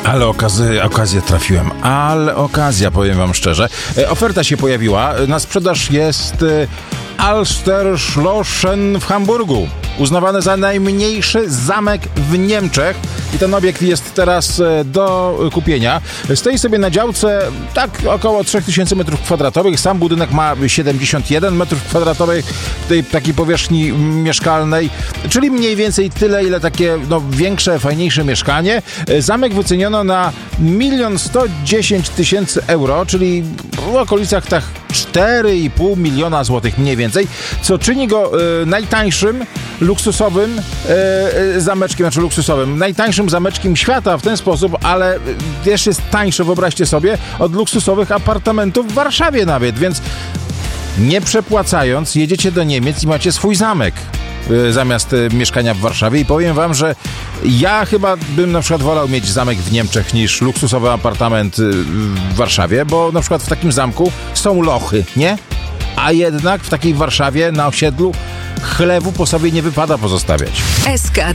Ale okazję trafiłem. Ale okazja, powiem wam szczerze. Oferta się pojawiła. Na sprzedaż jest Alsterschlossen w Hamburgu. Uznawany za najmniejszy zamek w Niemczech. I ten obiekt jest teraz do kupienia. Stoi sobie na działce tak około 3000 m2. Sam budynek ma 71 m2 tej takiej powierzchni mieszkalnej, czyli mniej więcej tyle, ile takie większe, fajniejsze mieszkanie. Zamek wyceniono na 1 110 000 euro, czyli w okolicach tak 4,5 miliona złotych mniej więcej, co czyni go najtańszym luksusowym zameczkiem, znaczy luksusowym, najtańszym zameczkiem świata w ten sposób, ale też jest tańsze, wyobraźcie sobie, od luksusowych apartamentów w Warszawie nawet, więc nie przepłacając jedziecie do Niemiec i macie swój zamek zamiast mieszkania w Warszawie i powiem wam, że ja chyba bym na przykład wolał mieć zamek w Niemczech niż luksusowy apartament w Warszawie, bo na przykład w takim zamku są lochy, nie? A jednak w takiej Warszawie na osiedlu chlewu po sobie nie wypada pozostawiać. SK